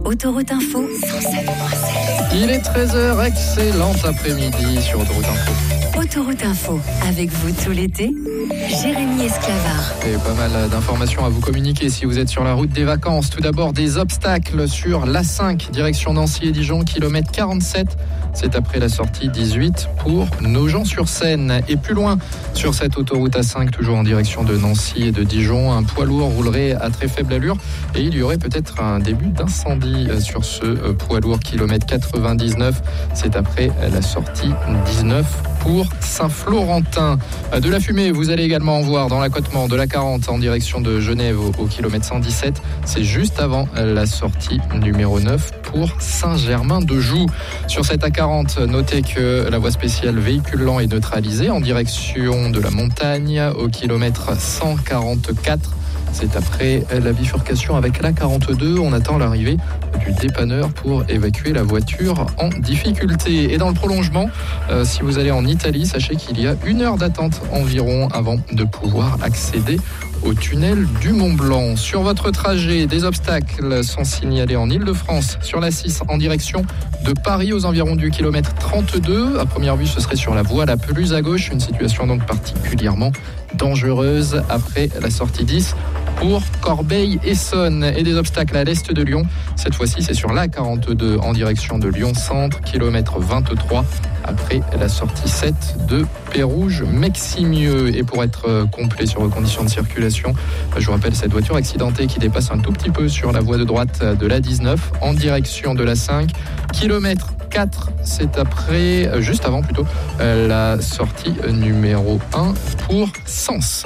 Autoroute Info 107.7. Il est 13h, excellent après-midi sur Autoroute Info. Autoroute Info, avec vous tout l'été, Jérémy Esclavard. Et pas mal d'informations à vous communiquer si vous êtes sur la route des vacances. Tout d'abord, des obstacles sur l'A5, direction Nancy et Dijon, kilomètre 47. C'est après la sortie 18 pour Nogent-sur-Seine. Et plus loin, sur cette autoroute A5, toujours en direction de Nancy et de Dijon, un poids lourd roulerait à très faible allure et il y aurait peut-être un début d'incendie sur ce poids lourd, kilomètre 99. C'est après la sortie 19 pour Saint-Florentin. De la fumée, vous allez également en voir dans l'accotement de la 40 en direction de Genève au kilomètre 117. C'est juste avant la sortie numéro 9 pour Saint-Germain-de-Joux. Sur cette A40, notez que la voie spéciale véhicule lent est neutralisée en direction de la montagne au kilomètre 144. C'est après la bifurcation avec l'A42. On attend l'arrivée du dépanneur pour évacuer la voiture en difficulté. Et dans le prolongement, si vous allez en Italie, sachez qu'il y a 1 heure d'attente environ avant de pouvoir accéder au tunnel du Mont-Blanc. Sur votre trajet, des obstacles sont signalés en Ile-de-France, sur la 6 en direction de Paris aux environs du kilomètre 32. À première vue, ce serait sur la voie la plus à gauche, une situation donc particulièrement dangereuse après la sortie 10 pour Corbeil-Essonnes. Et des obstacles à l'est de Lyon. Cette fois-ci, c'est sur l'A42 en direction de Lyon-Centre, kilomètre 23, après la sortie 7 de Pérouge-Meximieux. Et pour être complet sur vos conditions de circulation, je vous rappelle cette voiture accidentée qui dépasse un tout petit peu sur la voie de droite de l'A19 en direction de l'A5, kilomètre 4, c'est après, juste avant plutôt, la sortie numéro 1 pour Sens.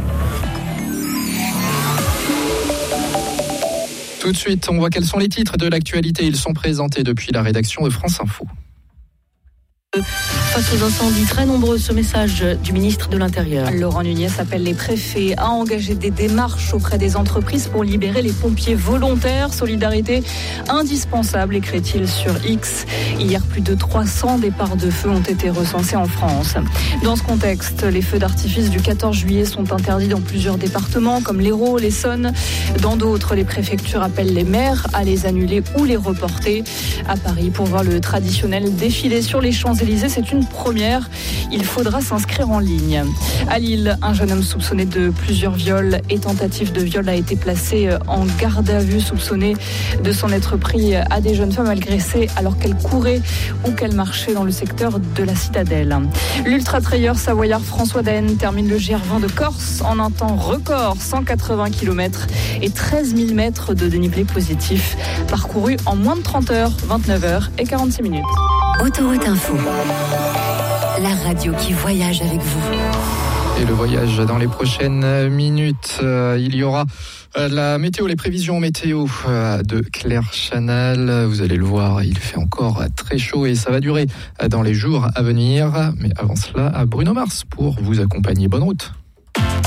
Tout de suite, on voit quels sont les titres de l'actualité. Ils sont présentés depuis la rédaction de France Info. Face aux incendies très nombreux, ce message du ministre de l'Intérieur. Laurent Nunez appelle les préfets à engager des démarches auprès des entreprises pour libérer les pompiers volontaires. Solidarité indispensable, écrit-il sur X. Hier, plus de 300 départs de feu ont été recensés en France. Dans ce contexte, les feux d'artifice du 14 juillet sont interdits dans plusieurs départements comme l'Hérault, l'Essonne. Dans d'autres, les préfectures appellent les maires à les annuler ou les reporter. À Paris, pour voir le traditionnel défilé sur les Champs-Élysées, c'est une première. Il faudra s'inscrire en ligne. À Lille, un jeune homme soupçonné de plusieurs viols et tentatives de viol a été placé en garde à vue, soupçonné de s'en être pris à des jeunes femmes agressées alors qu'elles couraient ou qu'elles marchaient dans le secteur de la Citadelle. L'ultra-trailleur savoyard François Daen termine le GR20 de Corse en un temps record, 180 km et 13 000 mètres de dénivelé positif, parcouru en moins de 30 heures, 29 heures et 46 minutes. Autoroute Info, la radio qui voyage avec vous. Et le voyage dans les prochaines minutes, il y aura la météo, les prévisions météo de Claire Chanal. Vous allez le voir, il fait encore très chaud et ça va durer dans les jours à venir. Mais avant cela, Bruno Mars pour vous accompagner. Bonne route.